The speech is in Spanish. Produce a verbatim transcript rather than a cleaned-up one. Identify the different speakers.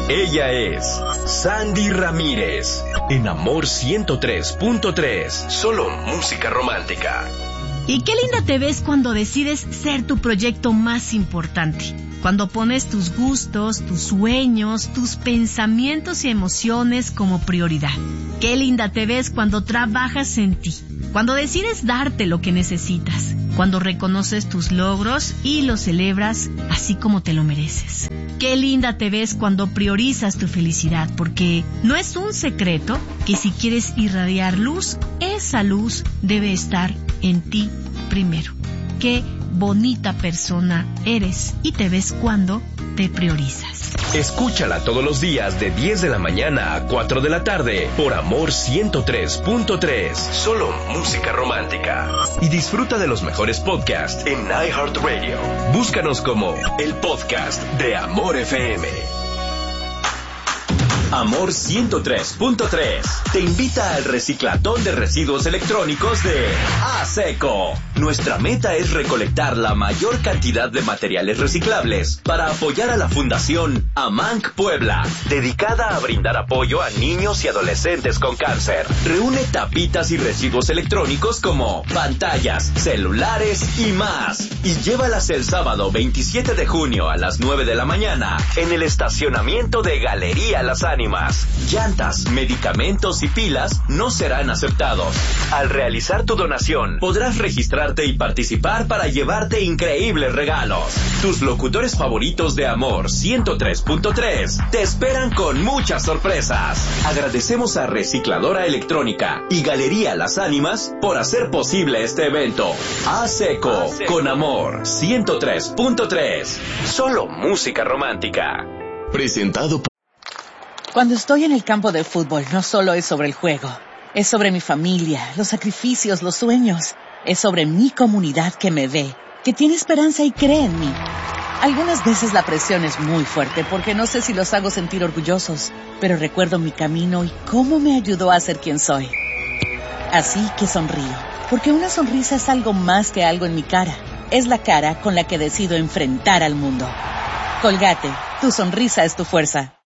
Speaker 1: Ella es Sandy Ramírez. En Amor ciento tres punto tres. Solo música romántica.
Speaker 2: Y qué linda te ves cuando decides ser tu proyecto más importante. Cuando pones tus gustos, tus sueños, tus pensamientos y emociones como prioridad. Qué linda te ves cuando trabajas en ti. Cuando decides darte lo que necesitas. Cuando reconoces tus logros y los celebras así como te lo mereces. Qué linda te ves cuando priorizas tu felicidad, porque no es un secreto que si quieres irradiar luz, esa luz debe estar en ti primero. Qué bonita persona eres y te ves cuando te priorizas.
Speaker 1: Escúchala todos los días de diez de la mañana a cuatro de la tarde por Amor ciento tres punto tres. Solo música romántica. Y disfruta de los mejores podcasts en iHeartRadio. Búscanos como el podcast de Amor F M. Amor ciento tres punto tres te invita al reciclatón de residuos electrónicos de ASECO. Nuestra meta es recolectar la mayor cantidad de materiales reciclables para apoyar a la Fundación AMANC Puebla, dedicada a brindar apoyo a niños y adolescentes con cáncer. Reúne tapitas y residuos electrónicos como pantallas, celulares y más, y llévalas el sábado veintisiete de junio a las nueve de la mañana en el estacionamiento de Galería Las Ánimas. Llantas, medicamentos y pilas no serán aceptados. Al realizar tu donación, podrás registrarte y participar para llevarte increíbles regalos. Tus locutores favoritos de Amor ciento tres punto tres te esperan con muchas sorpresas. Agradecemos a Recicladora Electrónica y Galería Las Ánimas por hacer posible este evento. ASECO, con Amor ciento tres punto tres. Solo música romántica. Presentado por...
Speaker 3: Cuando estoy en el campo de fútbol, no solo es sobre el juego. Es sobre mi familia, los sacrificios, los sueños. Es sobre mi comunidad que me ve, que tiene esperanza y cree en mí. Algunas veces la presión es muy fuerte porque no sé si los hago sentir orgullosos, pero recuerdo mi camino y cómo me ayudó a ser quien soy. Así que sonrío, porque una sonrisa es algo más que algo en mi cara. Es la cara con la que decido enfrentar al mundo. Colgate, tu sonrisa es tu fuerza.